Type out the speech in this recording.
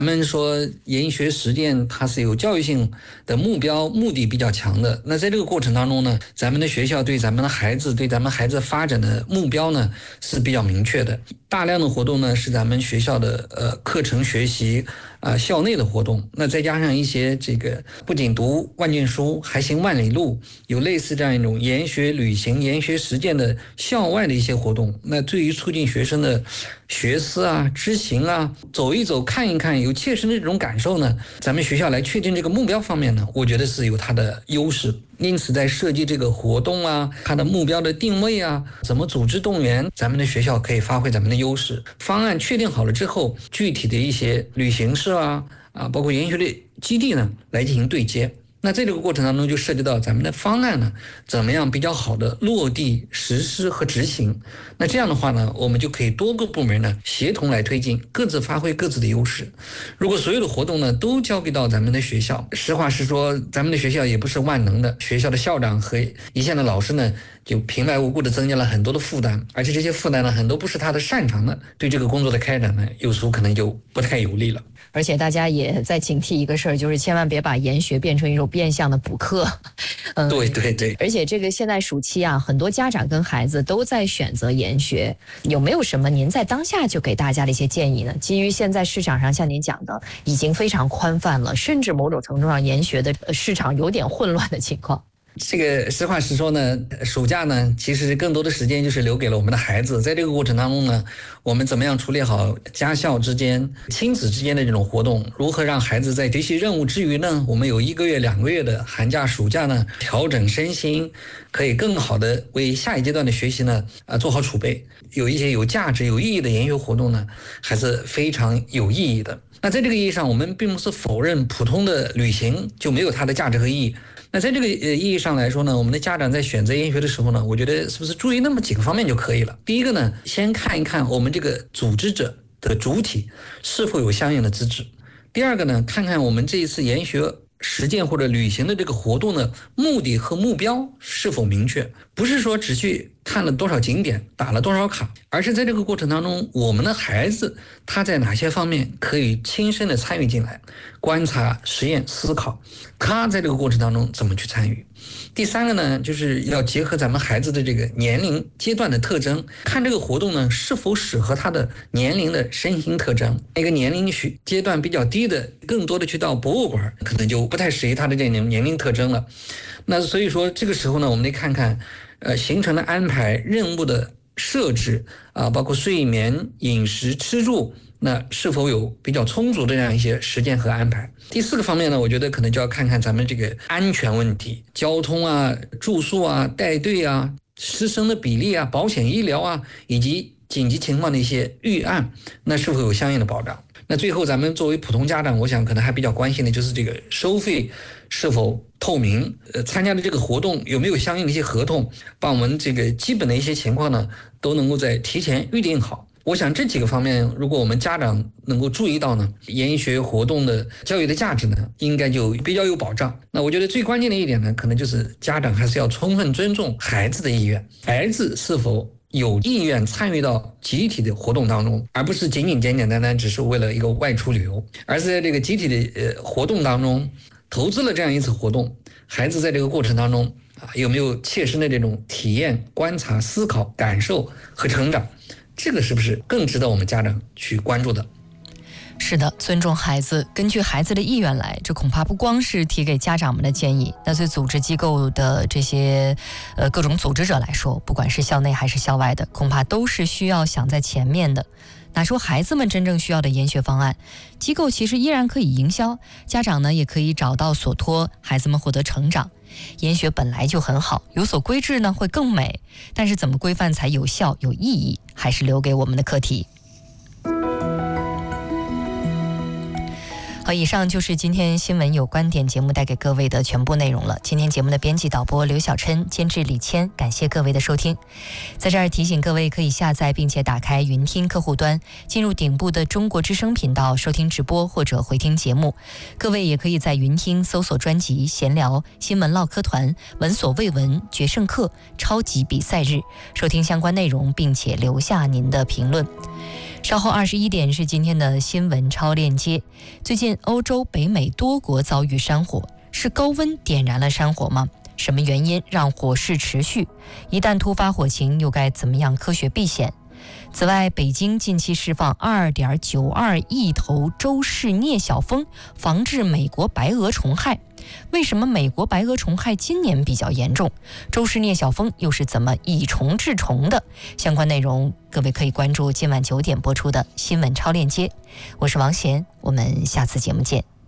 咱们说研学实践它是有教育性的目的比较强的，那在这个过程当中呢，咱们的学校对咱们的孩子发展的目标呢是比较明确的。大量的活动呢是咱们学校的课程学习校内的活动，那再加上一些这个不仅读万卷书还行万里路，有类似这样一种研学旅行、研学实践的校外的一些活动，那对于促进学生的学思知行走一走看一看，有切身的这种感受呢，咱们学校来确定这个目标方面呢，我觉得是有它的优势。因此在设计这个活动它的目标的定位怎么组织动员，咱们的学校可以发挥咱们的优势。方案确定好了之后，具体的一些旅行社包括研学的基地呢来进行对接。那在这个过程当中就涉及到咱们的方案呢怎么样比较好的落地实施和执行。那这样的话呢，我们就可以多个部门呢协同来推进，各自发挥各自的优势。如果所有的活动呢都交给到咱们的学校，实话实说，咱们的学校也不是万能的，学校的校长和一线的老师呢就平白无故的增加了很多的负担，而且这些负担呢很多不是他的擅长的，对这个工作的开展呢有时候可能就不太有利了。 而且大家也在警惕一个事儿，就是千万别把研学变成一种变相的补课。 对对对。 而且这个现在暑期很多家长跟孩子都在选择研学，有没有什么您在当下就给大家的一些建议呢？基于现在市场上像您讲的已经非常宽泛了，甚至某种程度上研学的市场有点混乱的情况。 这个实话实说呢，暑假呢其实更多的时间就是留给了我们的孩子。在这个过程当中呢，我们怎么样处理好家校之间、亲子之间的这种活动，如何让孩子在学习任务之余呢，我们有1个月、2个月的寒假、暑假呢，调整身心，可以更好的为下一阶段的学习呢做好储备。有一些有价值、有意义的研学活动呢，还是非常有意义的。那在这个意义上，我们并不是否认普通的旅行就没有它的价值和意义。那在这个意义上来说呢，我们的家长在选择研学的时候呢，我觉得是不是注意那么几个方面就可以了。第一个呢，先看一看我们这个组织者的主体是否有相应的资质。第二个呢，看看我们这一次研学实践或者旅行的这个活动的目的和目标是否明确，不是说只去看了多少景点，打了多少卡，而是在这个过程当中，我们的孩子他在哪些方面可以亲身的参与进来，观察、实验、思考，他在这个过程当中怎么去参与。第三个呢，就是要结合咱们孩子的这个年龄阶段的特征，看这个活动呢是否适合他的年龄的身心特征。一个年龄阶段比较低的，更多的去到博物馆，可能就不太适宜他的这种年龄特征了。那所以说这个时候呢，我们得看看行程的安排、任务的设置包括睡眠、饮食、吃住，那是否有比较充足的这样一些时间和安排。第四个方面呢，我觉得可能就要看看咱们这个安全问题，交通住宿带队师生的比例保险医疗以及紧急情况的一些预案，那是否有相应的保障。那最后咱们作为普通家长，我想可能还比较关心的就是这个收费是否透明，参加的这个活动有没有相应的一些合同，把我们这个基本的一些情况呢都能够在提前预定好。我想这几个方面，如果我们家长能够注意到呢，研学活动的教育的价值呢，应该就比较有保障。那我觉得最关键的一点呢，可能就是家长还是要充分尊重孩子的意愿，孩子是否有意愿参与到集体的活动当中，而不是简简单单只是为了一个外出旅游，而是在这个集体的活动当中投资了这样一次活动，孩子在这个过程当中有没有切身的这种体验、观察、思考、感受和成长，这个是不是更值得我们家长去关注的？ 是的，尊重孩子，根据孩子的意愿来，这恐怕不光是提给家长们的建议，那对组织机构的这些各种组织者来说，不管是校内还是校外的，恐怕都是需要想在前面的。拿出孩子们真正需要的研学方案，机构其实依然可以营销，家长呢也可以找到所托，孩子们获得成长。研学本来就很好，有所规制呢会更美，但是怎么规范才有效有意义，还是留给我们的课题。好，以上就是今天新闻有观点节目带给各位的全部内容了。今天节目的编辑导播刘小琛，监制李谦，感谢各位的收听。在这儿提醒各位，可以下载并且打开云听客户端，进入顶部的中国之声频道收听直播或者回听节目。各位也可以在云听搜索专辑闲聊、新闻唠嗑团、闻所未闻、决胜课、超级比赛日，收听相关内容并且留下您的评论。 稍后21点是今天的新闻超链接。最近欧洲、北美多国遭遇山火，是高温点燃了山火吗？什么原因让火势持续？一旦突发火情，又该怎么样科学避险？此外，北京近期释放2.92亿头周氏镊小蜂，防治美国白额虫害。为什么美国白额虫害今年比较严重？周氏镊小蜂又是怎么以虫治虫的？相关内容各位可以关注今晚9点播出的新闻超链接。我是王贤，我们下次节目见。